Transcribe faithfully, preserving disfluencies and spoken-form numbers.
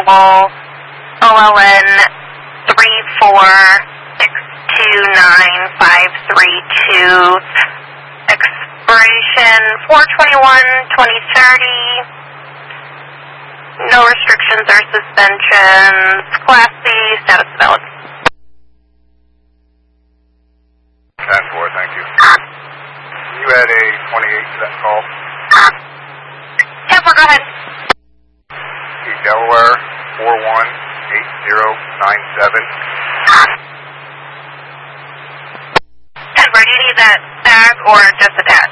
Normal, O L N three four six two nine five three two, expiration four twenty-one twenty thirty, no restrictions or suspensions, Class C, status valid. ten four, thank you. You had a twenty-eight to that call? ten four, go ahead. Okay, Delaware four one eight zero nine seven. ten four, do you need that back or just a tag?